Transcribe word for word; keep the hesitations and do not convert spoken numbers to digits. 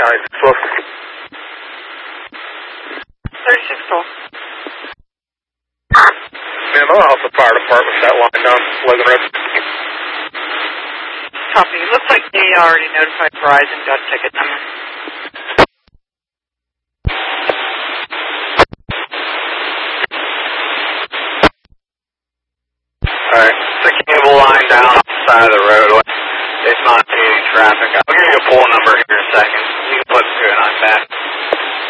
Alright, close. thirty-six full. Man, I'll help the fire department with that line down Logan Road. Copy. Looks like they already notified Verizon, got a ticket number. Alright, it's a cable line down on the side of the road. It's not impeding traffic. I'll give you a pull number here in a second. You can put two and nine back.